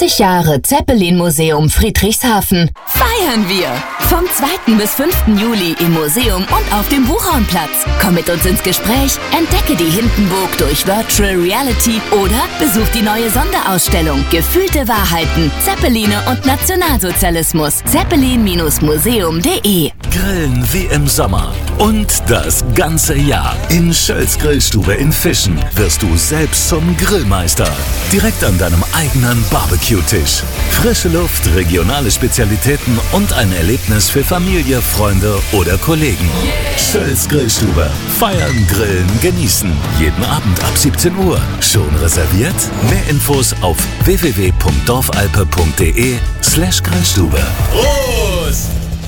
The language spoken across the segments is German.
70 Jahre Zeppelin-Museum Friedrichshafen. Feiern wir! Vom 2. bis 5. Juli im Museum und auf dem Buchraumplatz. Komm mit uns ins Gespräch, entdecke die Hindenburg durch Virtual Reality oder besuch die neue Sonderausstellung Gefühlte Wahrheiten, Zeppeline und Nationalsozialismus. Zeppelin-museum.de. Grillen wie im Sommer und das ganze Jahr. In Schölz Grillstube in Fischen wirst du selbst zum Grillmeister. Direkt an deinem eigenen Barbecue-Tisch. Frische Luft, regionale Spezialitäten und ein Erlebnis für Familie, Freunde oder Kollegen. Schölz Grillstube. Feiern, grillen, genießen. Jeden Abend ab 17 Uhr. Schon reserviert? Mehr Infos auf www.dorfalpe.de/Grillstube. Prost!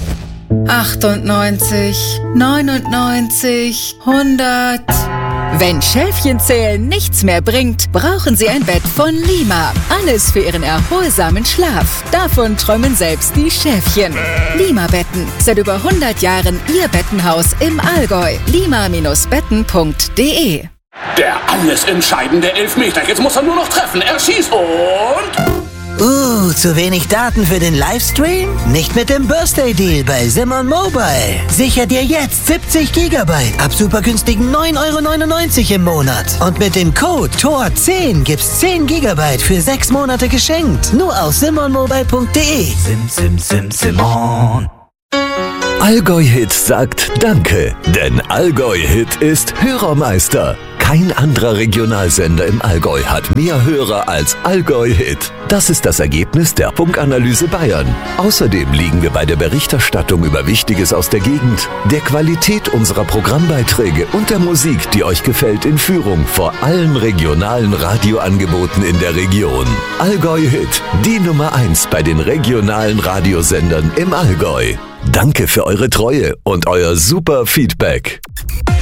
98, 99, 100. Wenn Schäfchenzählen nichts mehr bringt, brauchen Sie ein Bett von Lima. Alles für Ihren erholsamen Schlaf. Davon träumen selbst die Schäfchen. Lima-Betten. Seit über 100 Jahren Ihr Bettenhaus im Allgäu. lima-betten.de. Der alles entscheidende Elfmeter. Jetzt muss er nur noch treffen. Er schießt und... Zu wenig Daten für den Livestream? Nicht mit dem Birthday-Deal bei Simon Mobile. Sicher dir jetzt 70 GB ab super günstigen 9,99 € im Monat. Und mit dem Code TOR10 gibt's 10 GB für 6 Monate geschenkt. Nur auf simonmobile.de. Simon. Allgäu-Hit sagt Danke, denn Allgäu-Hit ist Hörermeister. Kein anderer Regionalsender im Allgäu hat mehr Hörer als Allgäu-Hit. Das ist das Ergebnis der Funkanalyse Bayern. Außerdem liegen wir bei der Berichterstattung über Wichtiges aus der Gegend, der Qualität unserer Programmbeiträge und der Musik, die euch gefällt, in Führung vor allen regionalen Radioangeboten in der Region. Allgäu-Hit, die Nummer 1 bei den regionalen Radiosendern im Allgäu. Danke für eure Treue und euer super Feedback.